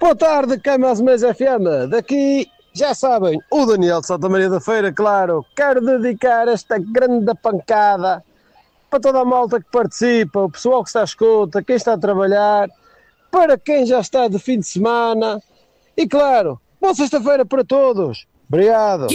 Boa tarde, Camas Mais FM. Daqui, já sabem, o Daniel de Santa Maria da Feira, claro. Quero dedicar esta grande pancada para toda a malta que participa, o pessoal que está à escuta, quem está a trabalhar, para quem já está de fim de semana e, claro, boa sexta-feira para todos. Obrigado.